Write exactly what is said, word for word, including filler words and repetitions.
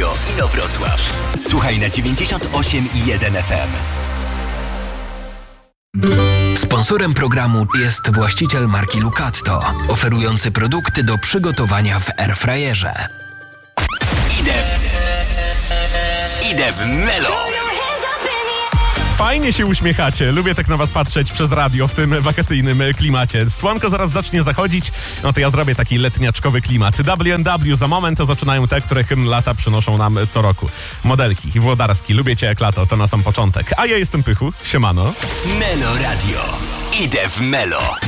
Radio Inowrocław. Słuchaj na dziewięćdziesiąt osiem i jeden F M. Sponsorem programu jest właściciel marki Lucatto, oferujący produkty do przygotowania w airfryerze. Idę, idę w Melo. Fajnie się uśmiechacie. Lubię tak na was patrzeć przez radio w tym wakacyjnym klimacie. Słonko zaraz zacznie zachodzić, no to ja zrobię taki letniaczkowy klimat. W and W za moment to zaczynają te, które hymn lata przynoszą nam co roku. Modelki i Włodarski. Lubię cię jak lato, to na sam początek. A ja jestem Pychu. Siemano. Melo Radio. Idę w Melo.